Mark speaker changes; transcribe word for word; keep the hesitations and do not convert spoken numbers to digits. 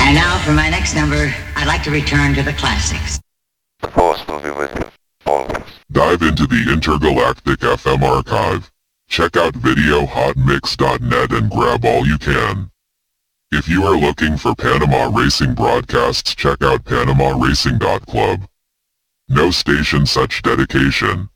Speaker 1: And now for my next number, I'd like to return to the classics.
Speaker 2: The Force will be with you, always.
Speaker 3: Dive into the Intergalactic F M archive. Check out video hot mix dot net and grab all you can. If you are looking for Panama Racing broadcasts, check out panama racing dot club. No station such dedication.